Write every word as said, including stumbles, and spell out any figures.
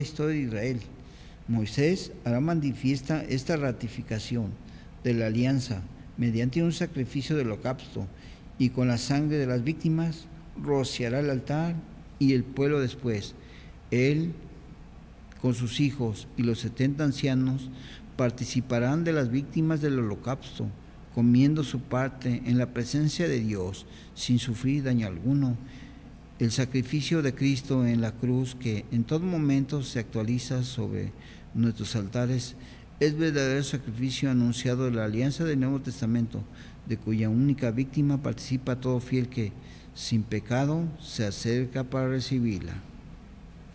historia de Israel. Moisés hará manifiesta esta ratificación de la alianza mediante un sacrificio de holocausto, y con la sangre de las víctimas rociará el altar y el pueblo después. Él, con sus hijos y los setenta ancianos, participarán de las víctimas del holocausto, comiendo su parte en la presencia de Dios sin sufrir daño alguno. El sacrificio de Cristo en la cruz, que en todo momento se actualiza sobre nuestros altares, es verdadero sacrificio anunciado de la alianza del Nuevo Testamento, de cuya única víctima participa todo fiel que, sin pecado, se acerca para recibirla.